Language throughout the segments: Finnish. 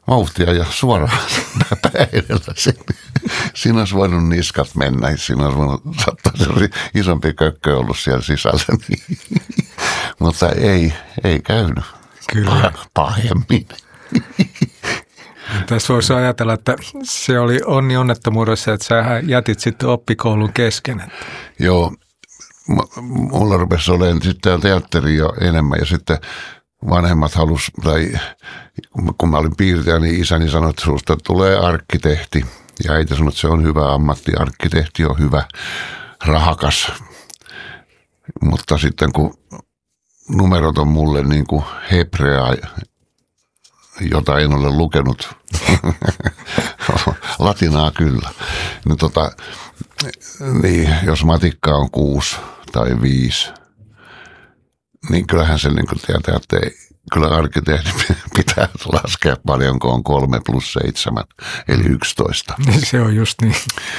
vauhtia ja suoraan pää edellä sinne. Siinä olisi voinut niskat mennä, siinä olisi voinut saattaa se isompi kökkö ollut siellä sisällä. Mutta ei käynyt. Kyllä. Pahemmin. Tässä voisi ajatella, että se oli onni onnettomuudessa, että sä jätit sitten oppikoulun kesken. Joo, mulla rupesi olemaan sitten teatteri jo enemmän ja sitten vanhemmat halus, tai kun mä olin piirtäjä, niin isäni sanoi, että susta tulee arkkitehti. Ja äiti sanoi, että se on hyvä ammatti, arkkitehti on hyvä, rahakas. Mutta sitten kun numerot on mulle niin kuin hebreaa, jota en ole lukenut, latinaa kyllä, niin jos matikka on 6 tai 5, niin kyllähän se niin kuin tietää, että kyllä arkkitehti pitää laskea paljonko on 3 + 7, eli 11. Se on just niin.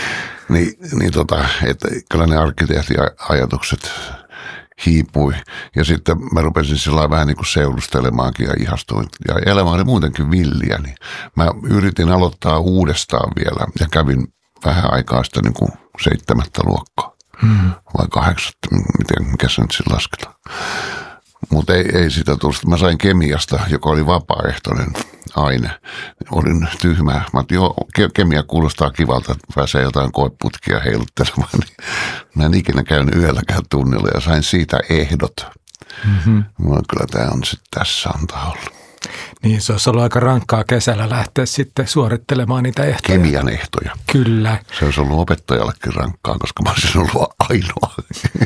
Että kyllä ne arkkitehtiajatukset hiipui. Ja sitten mä rupesin sillä vähän niin kuin seurustelemaankin ja ihastuin. Ja elämä oli muutenkin villiä, niin mä yritin aloittaa uudestaan vielä ja kävin vähän aikaa sitten niin kuin 7. luokkaa. Vai 8, mikä se nyt siinä lasketaan. Mutta ei sitä tullut. Mä sain kemiasta, joka oli vapaaehtoinen aine. Olin tyhmä. Mä joo, kemia kuulostaa kivalta, että pääsee jotain koeputkia heiluttelemaan. Mä en ikinä käynyt yölläkään tunnilla ja sain siitä ehdot. Kyllä tämä on sitten tässä antaa olla. Niin, se olisi ollut aika rankkaa kesällä lähteä sitten suorittelemaan niitä ehtoja. Kemian ehtoja. Kyllä. Se olisi ollut opettajallekin rankkaa, koska mä olisin ollut ainoa.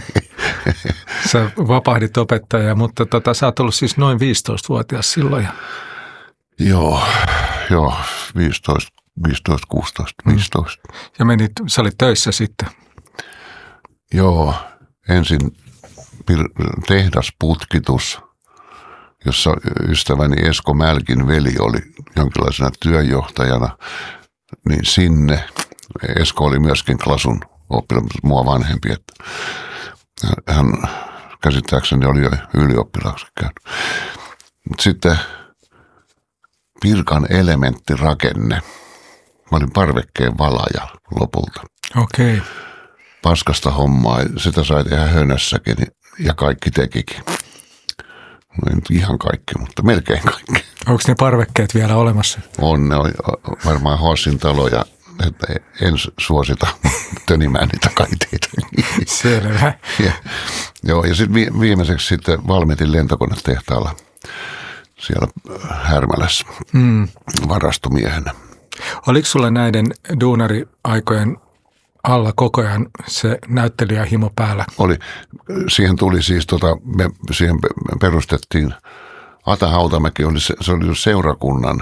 Sä vapahdit opettajaa, mutta sä oot ollut siis noin 15-vuotias silloin. Joo, 15, 16, 15. Ja sä olit töissä sitten? Joo, ensin tehdasputkitus, jossa ystäväni Esko Mälkin veli oli jonkinlaisena työnjohtajana, niin sinne. Esko oli myöskin Klasun oppilas, mua vanhempi, että hän käsittääkseni oli jo ylioppilaaksi käynyt. Sitten Pirkan elementtirakenne. Mä olin parvekkeen valaja lopulta. Okei. Paskasta hommaa, sitä sai tehdä Hönössäkin ja kaikki tekikin. No ei nyt ihan kaikki, mutta melkein kaikki. Onko ne parvekkeet vielä olemassa? On, ne on varmaan Hossin taloja, että en suosita tönimään niitä kaiteita. Selvä. Joo, ja sitten viimeiseksi sitten Valmetin lentokonetehtaalla siellä Härmälässä varastomiehenä. Oliko sulla näiden duunariaikojen alla koko ajan se näyttelijähimo päällä? Oli. Siihen tuli siis, me siihen perustettiin, Ata Hautamäki oli, se oli seurakunnan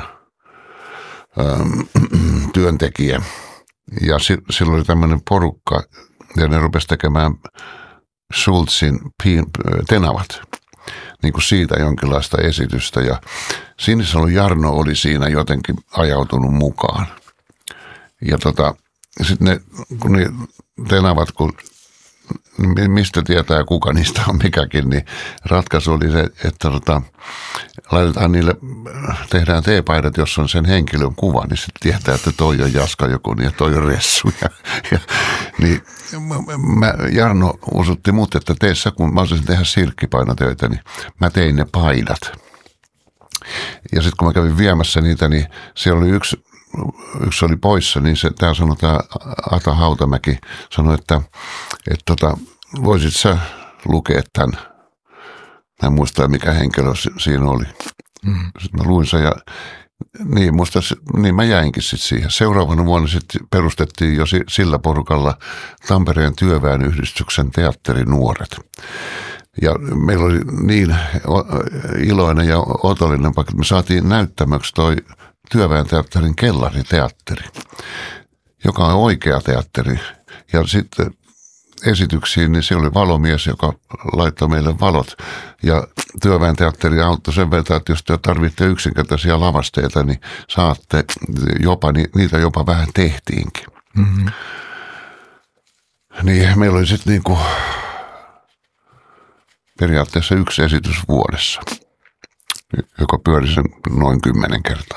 työntekijä. Ja silloin oli tämmöinen porukka, ja ne rupesi tekemään Schultzin Tenavat, niin kuin siitä jonkinlaista esitystä. Ja Sinisalon Jarno oli siinä jotenkin ajautunut mukaan. Ja sitten ne, kun ne Tenavat, mistä tietää kuka niistä on mikäkin, niin ratkaisu oli se, että laitetaan niille, tehdään teepaidat, jos on sen henkilön kuva, niin sitten tietää, että toi on Jaska joku ja toi on Ressu. Niin Jarno usutti mut, että teessä, kun mä olisin tehdä silkkipainotöitä, niin mä tein ne paidat. Ja sitten kun mä kävin viemässä niitä, niin siellä oli yksi oli poissa, niin tämä Ata Hautamäki sanoi, että voisit sä lukea tämän. Mä en muista, mikä henkilö siinä oli. Sitten mä luin sen ja niin mä jäinkin sitten siihen. Seuraavana vuonna sitten perustettiin jo sillä porukalla Tampereen työväenyhdistyksen teatterinuoret. Ja meillä oli niin iloinen ja otollinen paikka, että me saatiin näyttämöksi toi Työväen teatterin kellariteatteri, joka on oikea teatteri. Ja sitten esityksiin, niin se oli valomies, joka laittoi meille valot. Ja Työväen teatteri auttoi sen verran, että jos te tarvitte yksinkertaisia lavasteita, niin saatte jopa, niitä jopa vähän tehtiinkin. Niin meillä oli sitten niinku periaatteessa yksi esitys vuodessa, joka pyöri sen noin 10 kertaa.